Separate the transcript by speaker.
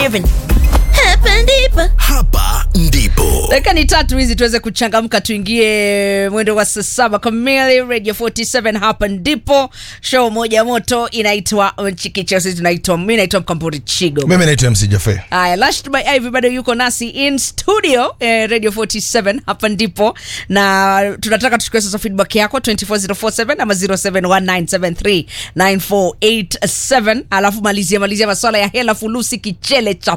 Speaker 1: 47. Hapa ndipo.
Speaker 2: Dakika ni 3 hizi tuweze kuchangamka tuingie mwendo wa saa 7 kamili. Radio 47 hapa ndipo. Show moja moto inaitwa Chikicho. Sisi tunaitwa, mimi naitwa Mkamburi Chigo.
Speaker 3: Mimi naitwa MC Jaffe.
Speaker 2: Aya, Lashed by Ivy bado yuko nasi in studio, Radio 47 hapa ndipo. Na tunataka tuchukue sasa feedback yako 24047 ama 0719739487. Alafu malizia masuala ya hela fulusi kichele cha